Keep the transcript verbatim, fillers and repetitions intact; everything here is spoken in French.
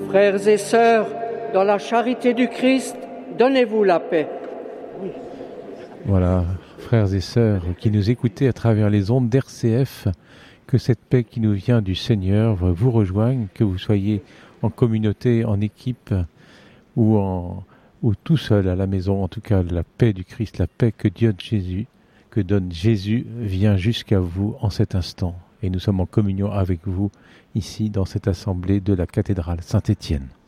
Frères et sœurs, dans la charité du Christ, donnez-vous la paix. Oui. Voilà, frères et sœurs qui nous écoutez à travers les ondes d'R C F, que cette paix qui nous vient du Seigneur vous rejoigne, que vous soyez en communauté, en équipe ou, en, ou tout seul à la maison. En tout cas, la paix du Christ, la paix que donne Jésus, que donne Jésus vient jusqu'à vous en cet instant. Et nous sommes en communion avec vous ici dans cette assemblée de la cathédrale Saint-Étienne.